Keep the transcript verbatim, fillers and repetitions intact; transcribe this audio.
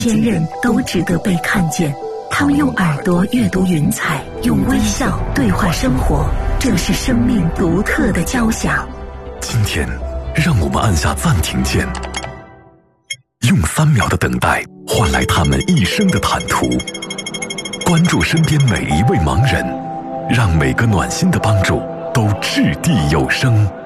坚韧都值得被看见。他们用耳朵阅读云彩，用微笑对话生活，这是生命独特的交响。 今天，让我们按下暂停键，用三秒的等待换来他们一生的坦途。关注身边每一位盲人，让每个暖心的帮助都掷地有声。